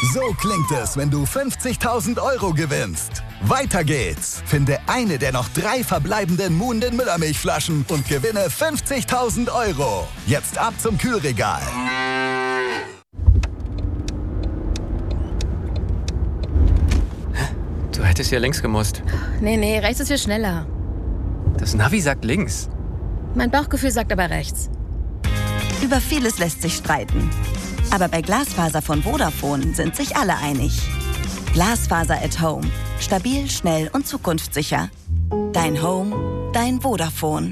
So klingt es, wenn du 50.000 Euro gewinnst. Weiter geht's. Finde eine der noch 3 verbleibenden Muhnden Müllermilchflaschen und gewinne 50.000 Euro. Jetzt ab zum Kühlregal. Du hättest ja links gemusst. Nee, rechts ist viel schneller. Das Navi sagt links. Mein Bauchgefühl sagt aber rechts. Über vieles lässt sich streiten. Aber bei Glasfaser von Vodafone sind sich alle einig. Glasfaser at Home. Stabil, schnell und zukunftssicher. Dein Home, dein Vodafone.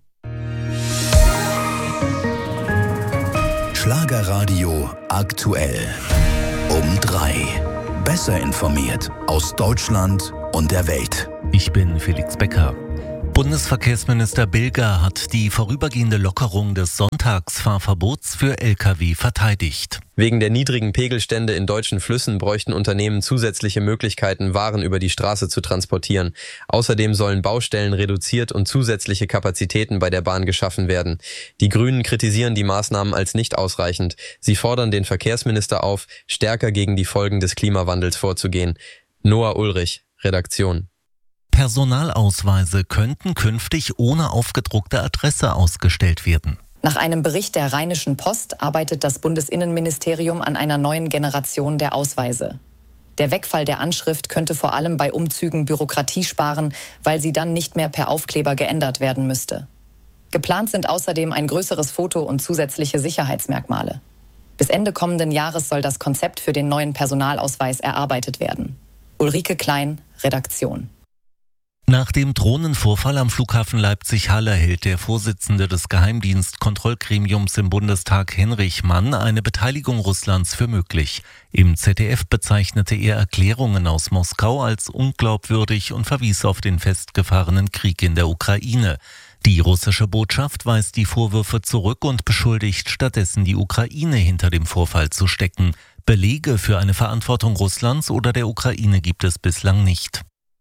Schlagerradio aktuell. Um 3. Besser informiert aus Deutschland und der Welt. Ich bin Felix Becker. Bundesverkehrsminister Bilger hat die vorübergehende Lockerung des Sonntagsfahrverbots für Lkw verteidigt. Wegen der niedrigen Pegelstände in deutschen Flüssen bräuchten Unternehmen zusätzliche Möglichkeiten, Waren über die Straße zu transportieren. Außerdem sollen Baustellen reduziert und zusätzliche Kapazitäten bei der Bahn geschaffen werden. Die Grünen kritisieren die Maßnahmen als nicht ausreichend. Sie fordern den Verkehrsminister auf, stärker gegen die Folgen des Klimawandels vorzugehen. Noah Ulrich, Redaktion. Personalausweise könnten künftig ohne aufgedruckte Adresse ausgestellt werden. Nach einem Bericht der Rheinischen Post arbeitet das Bundesinnenministerium an einer neuen Generation der Ausweise. Der Wegfall der Anschrift könnte vor allem bei Umzügen Bürokratie sparen, weil sie dann nicht mehr per Aufkleber geändert werden müsste. Geplant sind außerdem ein größeres Foto und zusätzliche Sicherheitsmerkmale. Bis Ende kommenden Jahres soll das Konzept für den neuen Personalausweis erarbeitet werden. Ulrike Klein, Redaktion. Nach dem Drohnenvorfall am Flughafen Leipzig-Halle hält der Vorsitzende des Geheimdienstkontrollgremiums im Bundestag, Henrich Mann, eine Beteiligung Russlands für möglich. Im ZDF bezeichnete er Erklärungen aus Moskau als unglaubwürdig und verwies auf den festgefahrenen Krieg in der Ukraine. Die russische Botschaft weist die Vorwürfe zurück und beschuldigt stattdessen die Ukraine hinter dem Vorfall zu stecken. Belege für eine Verantwortung Russlands oder der Ukraine gibt es bislang nicht.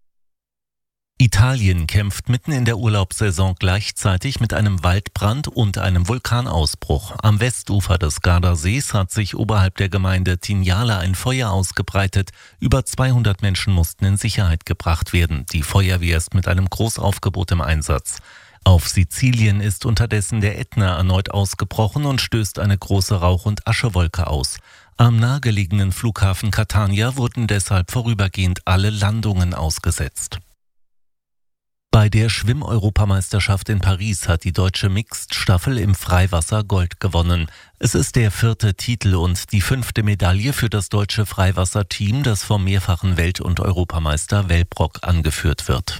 Italien kämpft mitten in der Urlaubssaison gleichzeitig mit einem Waldbrand und einem Vulkanausbruch. Am Westufer des Gardasees hat sich oberhalb der Gemeinde Tignala ein Feuer ausgebreitet. Über 200 Menschen mussten in Sicherheit gebracht werden. Die Feuerwehr ist mit einem Großaufgebot im Einsatz. Auf Sizilien ist unterdessen der Ätna erneut ausgebrochen und stößt eine große Rauch- und Aschewolke aus. Am nahegelegenen Flughafen Catania wurden deshalb vorübergehend alle Landungen ausgesetzt. Bei der Schwimm-Europameisterschaft in Paris hat die deutsche Mixed-Staffel im Freiwasser Gold gewonnen. Es ist der 4. Titel und die 5. Medaille für das deutsche Freiwasserteam, das vom mehrfachen Welt- und Europameister Wellbrock angeführt wird.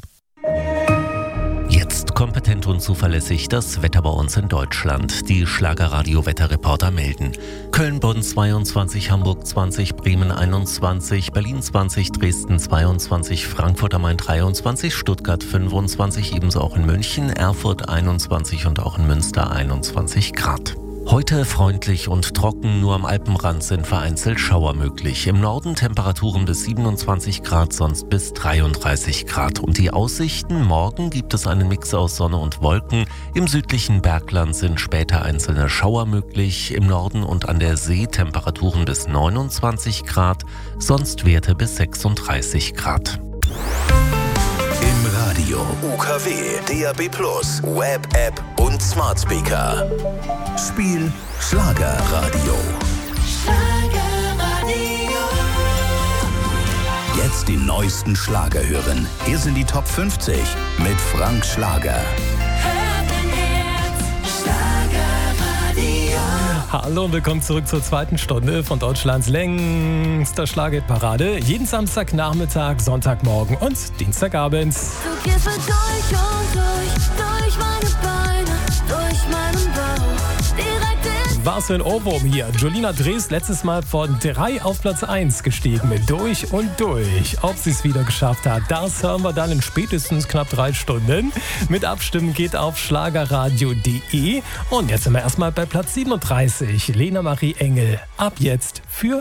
Jetzt kompetent und zuverlässig das Wetter bei uns in Deutschland. Die Schlagerradio-Wetterreporter melden: Köln, Bonn 22, Hamburg 20, Bremen 21, Berlin 20, Dresden 22, Frankfurt am Main 23, Stuttgart 25, ebenso auch in München, Erfurt 21 und auch in Münster 21 Grad. Heute freundlich und trocken, nur am Alpenrand sind vereinzelt Schauer möglich. Im Norden Temperaturen bis 27 Grad, sonst bis 33 Grad. Und die Aussichten: Morgen gibt es einen Mix aus Sonne und Wolken. Im südlichen Bergland sind später einzelne Schauer möglich. Im Norden und an der See Temperaturen bis 29 Grad, sonst Werte bis 36 Grad. Im Radio, UKW, DAB+, Web-App und Smart Speaker. Spiel Schlagerradio. Jetzt die neuesten Schlager hören. Hier sind die Top 50 mit Frank Schlager. Hallo und willkommen zurück zur zweiten Stunde von Deutschlands längster Schlagerparade. Jeden Samstagnachmittag, Sonntagmorgen und Dienstagabend. Du gehst mir durch meine Beine, durch meinen Bauch, direkt Was für ein Ohrwurm hier. Jolina Drees letztes Mal von 3 auf Platz 1 gestiegen mit Durch und Durch. Ob sie es wieder geschafft hat, das hören wir dann in spätestens knapp 3 Stunden. Mit Abstimmen geht auf schlagerradio.de. Und jetzt sind wir erstmal bei Platz 37. Lena Marie Engel. Ab jetzt für